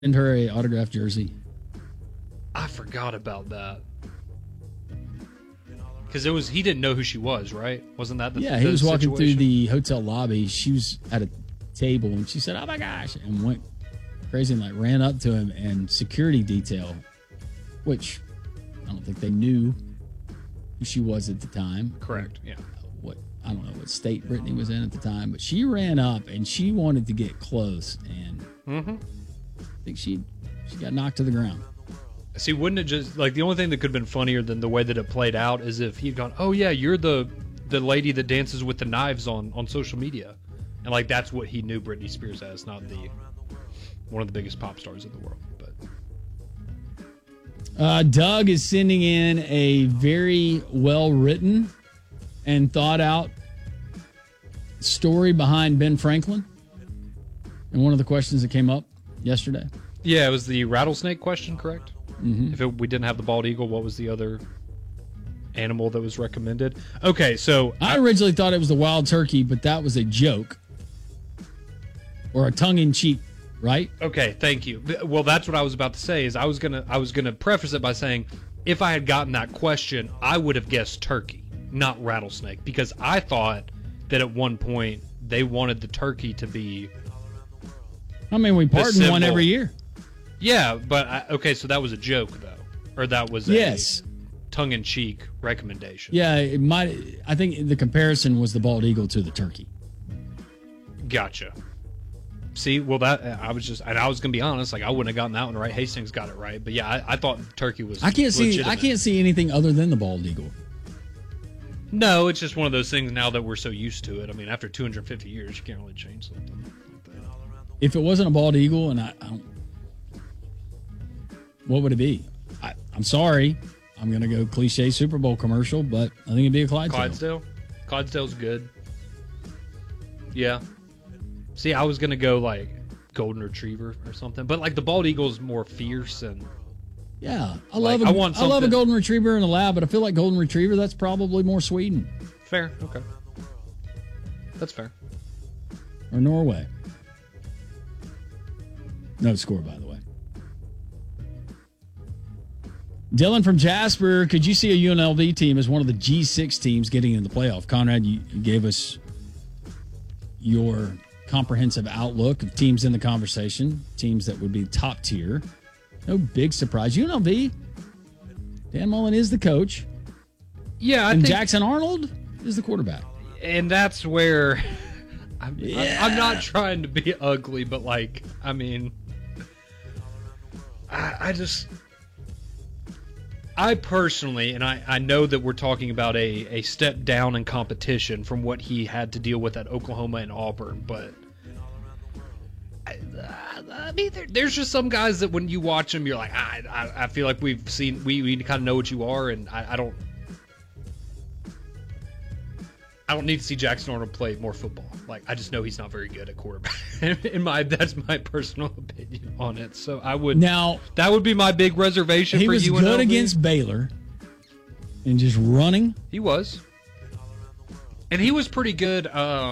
send her a autographed jersey. I forgot about that. Because he didn't know who she was, right? Wasn't that the he was walking through the hotel lobby. She was at a table and she said, "Oh my gosh," and went crazy and ran up to him, and security detail, which I don't think they knew who she was at the time. Correct. Yeah. I don't know what state Brittany was in at the time, but she ran up and she wanted to get close, and I think she got knocked to the ground. See, wouldn't it just the only thing that could have been funnier than the way that it played out is if he'd gone, "Oh yeah, you're the lady that dances with the knives on social media," and that's what he knew Britney Spears as, not one of the biggest pop stars in the world. But Doug is sending in a very well written and thought out story behind Ben Franklin, and one of the questions that came up yesterday. Yeah, it was the rattlesnake question, correct? Mm-hmm. If we didn't have the bald eagle, what was the other animal that was recommended? Okay, so I originally thought it was the wild turkey, but that was a joke or a tongue-in-cheek, right? Okay, thank you. Well, that's what I was about to say. Is I was gonna preface it by saying, if I had gotten that question, I would have guessed turkey, not rattlesnake, because I thought that at one point they wanted the turkey to be. I mean, we pardon one every year. Yeah, but okay, so that was a joke though, or that was a tongue-in-cheek recommendation. Yeah, it might. I think the comparison was the bald eagle to the turkey. Gotcha. See, well, that I was going to be honest. I wouldn't have gotten that one right. Hastings got it right, but yeah, I thought turkey was. I can't see anything other than the bald eagle. No, it's just one of those things now that we're so used to it. I mean, after 250 years, you can't really change something like that. If it wasn't a bald eagle, and I don't. What would it be? I'm sorry. I'm going to go cliche Super Bowl commercial, but I think it'd be a Clydesdale. Clydesdale? Clydesdale's good. Yeah. See, I was going to go golden retriever or something, but the bald eagle's more fierce and. Yeah. I love a golden retriever in the lab, but I feel like golden retriever, that's probably more Sweden. Fair. Okay. That's fair. Or Norway. No score, by the way. Dylan from Jasper, could you see a UNLV team as one of the G6 teams getting in the playoff? Conrad, you gave us your comprehensive outlook of teams in the conversation, teams that would be top tier. No big surprise. UNLV, Dan Mullen is the coach. Yeah, I think Jackson Arnold is the quarterback. And that's where I'm not trying to be ugly, but I mean, I personally, and I know that we're talking about a step down in competition from what he had to deal with at Oklahoma and Auburn, but I mean, there's just some guys that when you watch them, you're like, I feel like we kind of know what you are, and I don't need to see Jackson Arnold play more football. I just know he's not very good at quarterback. That's my personal opinion on it. So that would be my big reservation for UNLV. He was good against Baylor and just running. He was. And he was pretty good.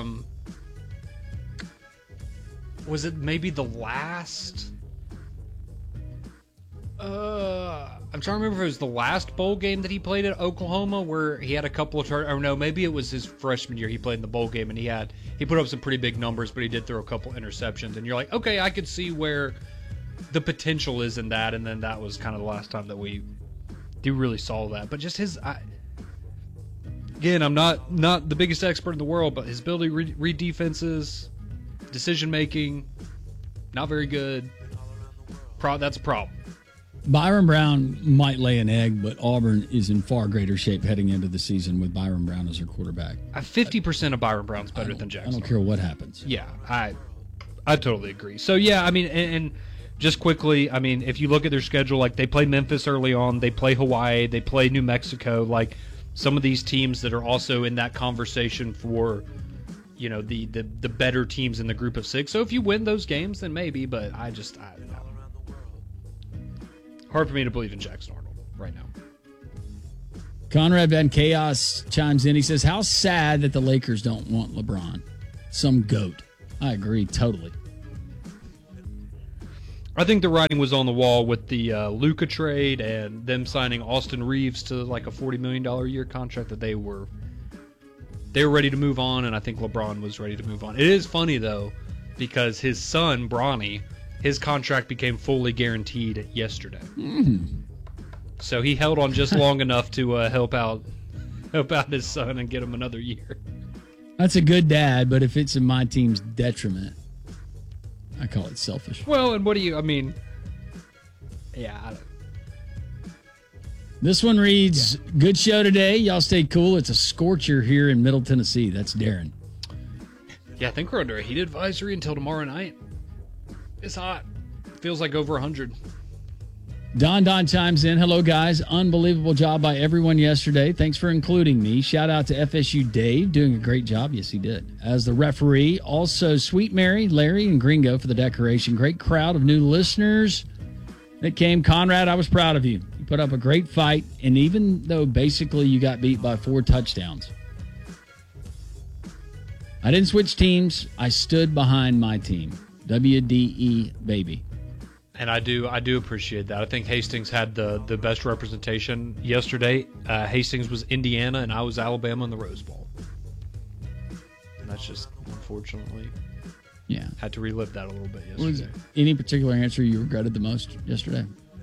Was it maybe the last? I'm trying to remember if it was the last bowl game that he played at Oklahoma where he had a couple of or no, maybe it was his freshman year he played in the bowl game and he put up some pretty big numbers, but he did throw a couple interceptions, and you're like, okay, I could see where the potential is in that, and then that was kind of the last time that we really saw that. But just again, I'm not the biggest expert in the world, but his ability to read defenses, decision making, not very good. That's a problem. Byron Brown might lay an egg, but Auburn is in far greater shape heading into the season with Byron Brown as their quarterback. 50% of Byron Brown's better than Jackson. I don't care what happens. Yeah, I totally agree. So, yeah, I mean, and just quickly, I mean, if you look at their schedule, they play Memphis early on, they play Hawaii, they play New Mexico, some of these teams that are also in that conversation for, the better teams in the group of six. So if you win those games, then maybe, but I don't know. Hard for me to believe in Jackson Arnold right now. Conrad Van Chaos chimes in. He says, how sad that the Lakers don't want LeBron. Some goat. I agree totally. I think the writing was on the wall with the Luka trade and them signing Austin Reeves to like a $40 million a year contract that they were ready to move on, and I think LeBron was ready to move on. It is funny, though, because his son, Bronny, his contract became fully guaranteed yesterday. So he held on just long enough to help out his son and get him another year. That's a good dad, but if it's in my team's detriment, I call it selfish. Well, and yeah. This one reads, good show today. Y'all stay cool. It's a scorcher here in Middle Tennessee. That's Darren. Yeah, I think we're under a heat advisory until tomorrow night. It's hot. Feels like over 100. Don chimes in. Hello, guys. Unbelievable job by everyone yesterday. Thanks for including me. Shout out to FSU Dave, doing a great job. Yes, he did. As the referee. Also, Sweet Mary, Larry, and Gringo for the decoration. Great crowd of new listeners that came. Conrad, I was proud of you. You put up a great fight, and even though basically you got beat by 4 touchdowns, I didn't switch teams. I stood behind my team. WDE, baby. And I do appreciate that. I think Hastings had the best representation yesterday. Hastings was Indiana, and I was Alabama in the Rose Bowl. And that's just, unfortunately, had to relive that a little bit yesterday. Any particular answer you regretted the most yesterday?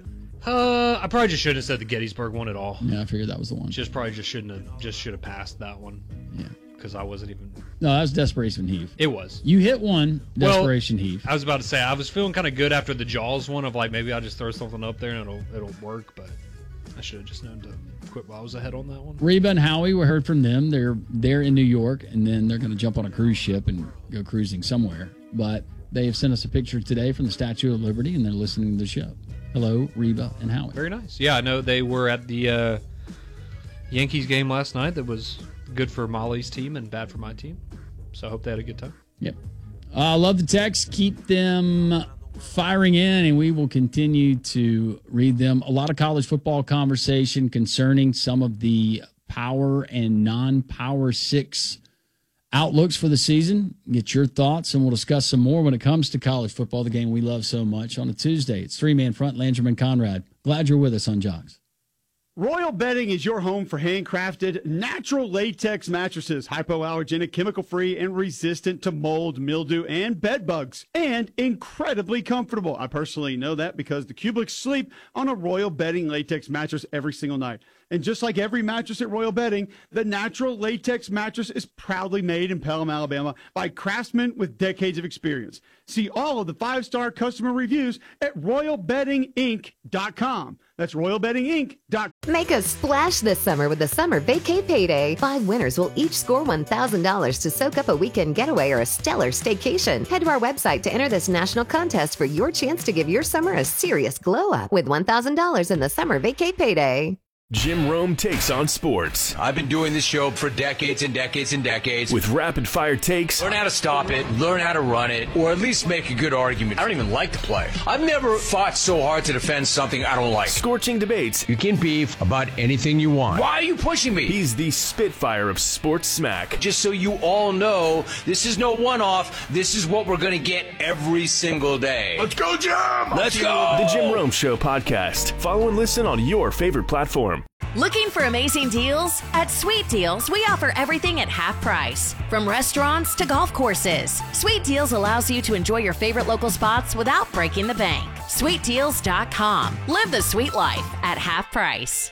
I probably just shouldn't have said the Gettysburg one at all. Yeah, I figured that was the one. Should have passed that one. Yeah. Because I wasn't even... No, that was Desperation Heave. It was. You hit one, Desperation Heave. I was about to say, I was feeling kind of good after the Jaws one of like, maybe I'll just throw something up there and it'll work, but I should have just known to quit while I was ahead on that one. Reba and Howie, we heard from them. They're in New York, and then they're going to jump on a cruise ship and go cruising somewhere. But they have sent us a picture today from the Statue of Liberty, and they're listening to the show. Hello, Reba and Howie. Very nice. Yeah, I know they were at the Yankees game last night that was... good for Molly's team and bad for my team. So I hope they had a good time. Yep. Love the text. Keep them firing in, and we will continue to read them. A lot of college football conversation concerning some of the power and non-power 6 outlooks for the season. Get your thoughts, and we'll discuss some more when it comes to college football, the game we love so much, on a Tuesday. It's 3-Man Front, Landrum and Conrad. Glad you're with us on Jogs. Royal Bedding is your home for handcrafted, natural latex mattresses, hypoallergenic, chemical-free, and resistant to mold, mildew, and bed bugs, and incredibly comfortable. I personally know that because the Cubics sleep on a Royal Bedding latex mattress every single night. And just like every mattress at Royal Bedding, the natural latex mattress is proudly made in Pelham, Alabama by craftsmen with decades of experience. See all of the 5-star customer reviews at royalbeddinginc.com. That's royalbeddinginc.com. Make a splash this summer with the Summer Vacay Payday. 5 winners will each score $1,000 to soak up a weekend getaway or a stellar staycation. Head to our website to enter this national contest for your chance to give your summer a serious glow-up with $1,000 in the Summer Vacay Payday. Jim Rome takes on sports. I've been doing this show for decades and decades and decades. With rapid-fire takes. Learn how to stop it, learn how to run it, or at least make a good argument. I don't even like to play. I've never fought so hard to defend something I don't like. Scorching debates. You can beef about anything you want. Why are you pushing me? He's the Spitfire of sports smack. Just so you all know, this is no one-off. This is what we're going to get every single day. Let's go, Jim! Let's go! The Jim Rome Show podcast. Follow and listen on your favorite platform. Looking for amazing deals? At Sweet Deals, we offer everything at half price. From restaurants to golf courses, Sweet Deals allows you to enjoy your favorite local spots without breaking the bank. SweetDeals.com. Live the sweet life at half price.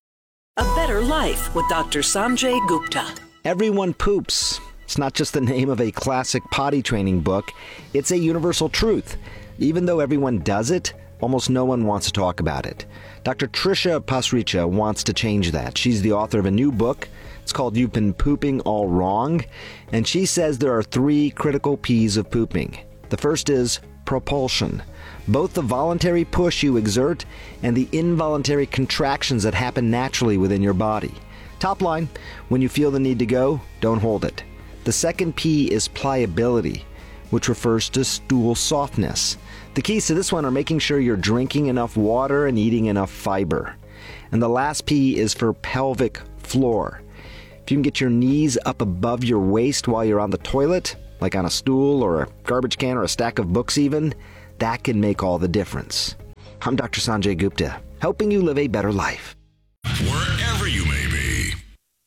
A Better Life with Dr. Sanjay Gupta. Everyone poops. It's not just the name of a classic potty training book. It's a universal truth. Even though everyone does it, almost no one wants to talk about it. Dr. Tricia Pasricha wants to change that. She's the author of a new book. It's called You've Been Pooping All Wrong. And she says there are 3 critical P's of pooping. The first is propulsion. Both the voluntary push you exert and the involuntary contractions that happen naturally within your body. Top line, when you feel the need to go, don't hold it. The second P is pliability, which refers to stool softness. The keys to this one are making sure you're drinking enough water and eating enough fiber. And the last P is for pelvic floor. If you can get your knees up above your waist while you're on the toilet, like on a stool or a garbage can or a stack of books even, That can make all the difference. I'm Dr. Sanjay Gupta, helping you live a better life.